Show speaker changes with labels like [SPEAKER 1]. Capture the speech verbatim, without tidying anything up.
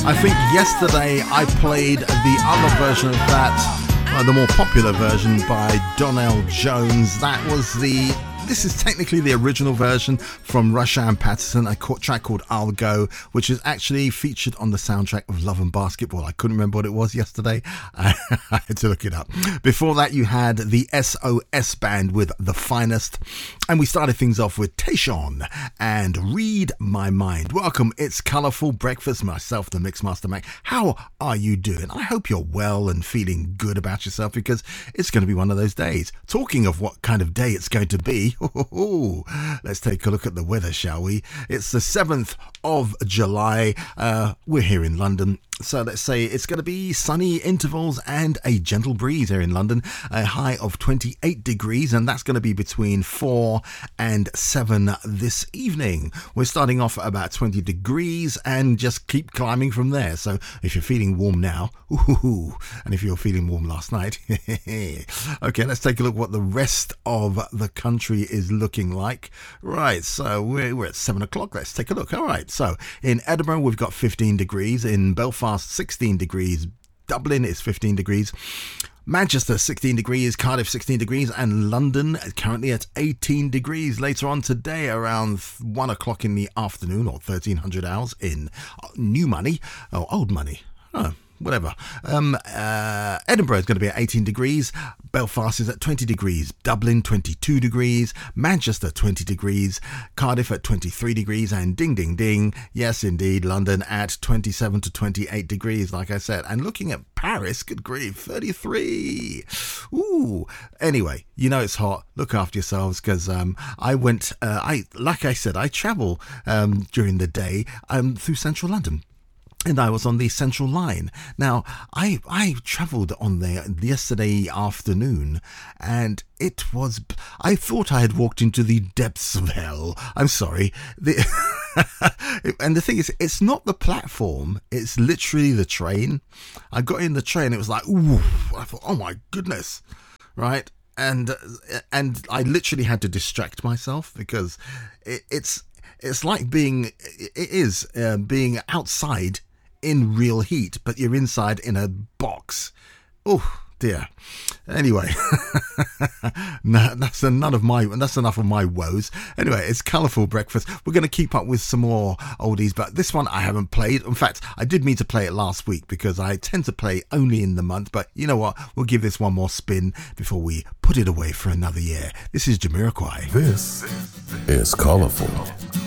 [SPEAKER 1] I think yesterday I played the other version of that, uh, the more popular version by Donell Jones. That was the... This is technically the original version from Rushan Patterson, a track called I'll Go, which is actually featured on the soundtrack of Love and Basketball. I couldn't remember what it was yesterday. I had to look it up. Before that, you had the S O S Band with The Finest. And we started things off with Tayshawn and Read My Mind. Welcome, it's Colourful Breakfast. Myself, the Mixmaster Mac. How are you doing? I hope you're well and feeling good about yourself, because it's going to be one of those days. Talking of what kind of day it's going to be, let's take a look at the weather, shall we? It's the seventh of July. Uh, we're here in London. So let's say it's going to be sunny intervals and a gentle breeze here in London. A high of twenty-eight degrees, and that's going to be between four and seven this evening. We're starting off at about twenty degrees and just keep climbing from there. So if you're feeling warm now, ooh, and if you're feeling warm last night, okay, let's take a look what the rest of the country is looking like. Right, so we're, we're at seven o'clock. Let's take a look. All right, so in Edinburgh, we've got fifteen degrees. In Belfast, sixteen degrees. Dublin is fifteen degrees. Manchester, sixteen degrees. Cardiff, sixteen degrees. And London currently at eighteen degrees. Later on today, around one o'clock in the afternoon, or thirteen hundred hours in new money, or old money. Oh, whatever. Um, uh, Edinburgh is going to be at eighteen degrees. Belfast is at twenty degrees. Dublin, twenty-two degrees. Manchester, twenty degrees. Cardiff at twenty-three degrees. And ding, ding, ding. Yes, indeed, London at twenty-seven to twenty-eight degrees, like I said. And looking at Paris, good grief, thirty-three. Ooh. Anyway, you know it's hot. Look after yourselves, because um, I went, uh, I like I said, I travel um, during the day um, through central London. And I was on the Central Line. Now, I I travelled on there yesterday afternoon, and it was... I thought I had walked into the depths of hell. I'm sorry. The, and the thing is, it's not the platform. It's literally the train. I got in the train, it was like, ooh, I thought, oh my goodness, right? And and I literally had to distract myself, because it, it's it's like being... It is uh, being outside in real heat, but you're inside in a box. Oh dear. Anyway, no, that's none of my. That's enough of my woes. Anyway, it's Colourful Breakfast. We're going to keep up with some more oldies, but this one I haven't played. In fact, I did mean to play it last week, because I tend to play only in the month. But you know what? We'll give this one more spin before we put it away for another year. This is Jamiroquai.
[SPEAKER 2] This is Colourful.